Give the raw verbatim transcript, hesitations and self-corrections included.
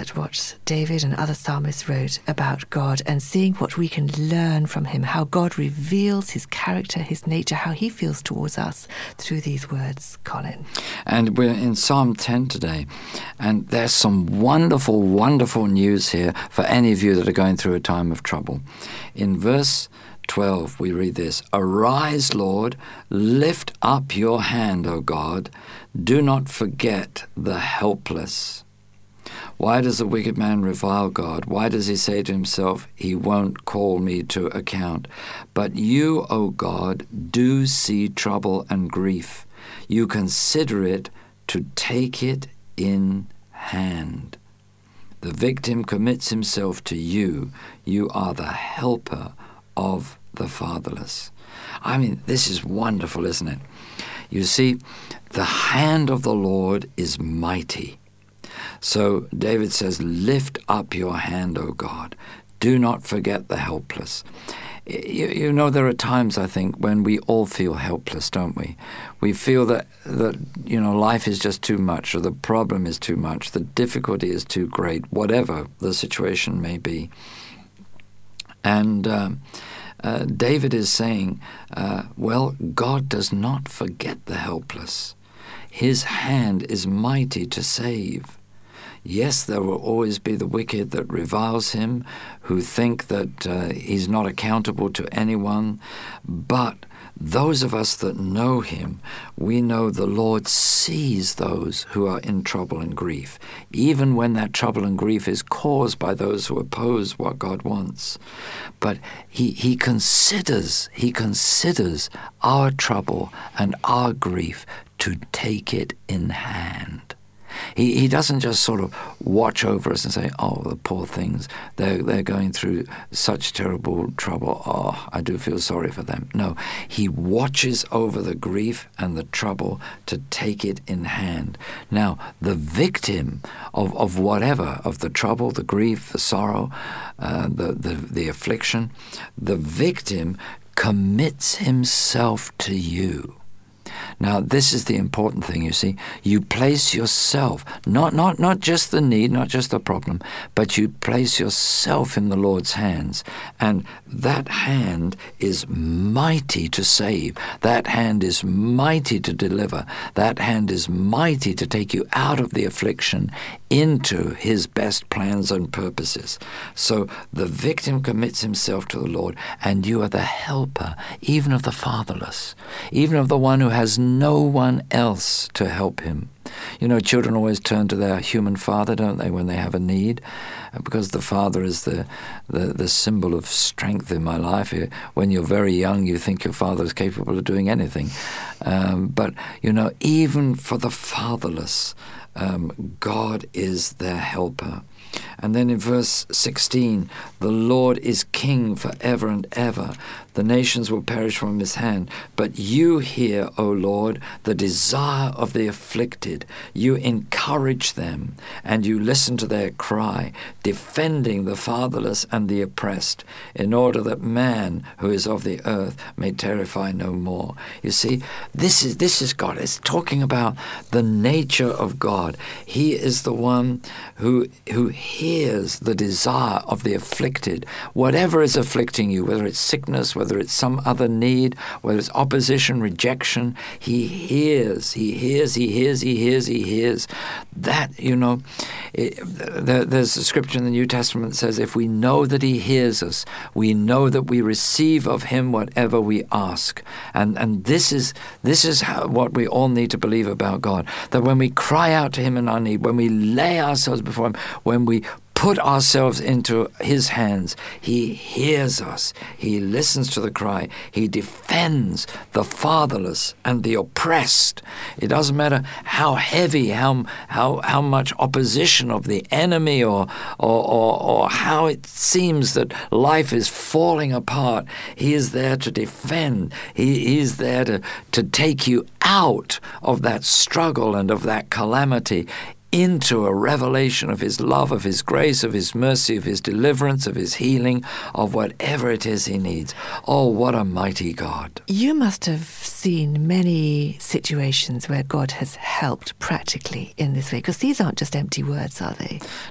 at what David and other psalmists wrote about God and seeing what we can learn from him, how God reveals his character, his nature, how he feels towards us through these words, Colin. And we're in Psalm ten today, and there's some wonderful, wonderful news here for any of you that are going through a time of trouble. In verse twelve, we read this: "Arise, Lord, lift up your hand, O God. Do not forget the helpless." Why does the wicked man revile God? Why does he say to himself, "He won't call me to account"? But you, O God, do see trouble and grief. You consider it to take it in hand. The victim commits himself to you. You are the helper of the fatherless. I mean, this is wonderful, isn't it? You see, the hand of the Lord is mighty. So David says, lift up your hand, O God. Do not forget the helpless. You, you know, there are times, I think, when we all feel helpless, don't we? We feel that, that, you know, life is just too much, or the problem is too much, the difficulty is too great, whatever the situation may be. And um, uh, David is saying, uh, well, God does not forget the helpless. His hand is mighty to save. Yes, there will always be the wicked that reviles him, who think that uh, he's not accountable to anyone. But those of us that know him, we know the Lord sees those who are in trouble and grief, even when that trouble and grief is caused by those who oppose what God wants. But he, he considers, he considers our trouble and our grief to take it in hand. He he doesn't just sort of watch over us and say, "Oh, the poor things, they're, they're going through such terrible trouble. Oh, I do feel sorry for them." No, he watches over the grief and the trouble to take it in hand. Now, the victim of, of whatever, of the trouble, the grief, the sorrow, uh, the, the, the affliction, the victim commits himself to you. Now, this is the important thing, you see. You place yourself, not, not, not just the need, not just the problem, but you place yourself in the Lord's hands. And that hand is mighty to save. That hand is mighty to deliver. That hand is mighty to take you out of the affliction into his best plans and purposes. So the victim commits himself to the Lord, and you are the helper, even of the fatherless, even of the one who has no one else to help him. You know, children always turn to their human father, don't they, when they have a need? Because the father is the, the, the symbol of strength in my life. When you're very young, you think your father is capable of doing anything. Um, but, you know, even for the fatherless, um, God is their helper. And then in verse sixteen, the Lord is king forever and ever. The nations will perish from his hand. But you hear, O Lord, the desire of the afflicted. You encourage them, and you listen to their cry, defending the fatherless and the oppressed, in order that man who is of the earth may terrify no more. You see, this is this is God. It's talking about the nature of God. He is the one who who hears the desire of the afflicted. Whatever is afflicting you, whether it's sickness, whether it's some other need, whether it's opposition, rejection, he hears, he hears, he hears, he hears, he hears. That, you know, it, there, there's a scripture in the New Testament that says, if we know that he hears us, we know that we receive of him whatever we ask. And and this is this is how, what we all need to believe about God, that when we cry out to him in our need, when we lay ourselves before him, when we put ourselves into his hands, he hears us. He listens to the cry. He defends the fatherless and the oppressed. It doesn't matter how heavy, how how how much opposition of the enemy, or or or, or how it seems that life is falling apart. He is there to defend. He, he is there to, to take you out of that struggle and of that calamity into a revelation of his love, of his grace, of his mercy, of his deliverance, of his healing, of whatever it is he needs. Oh, what a mighty God. You must have seen many situations where God has helped practically in this way, because these aren't just empty words, are they?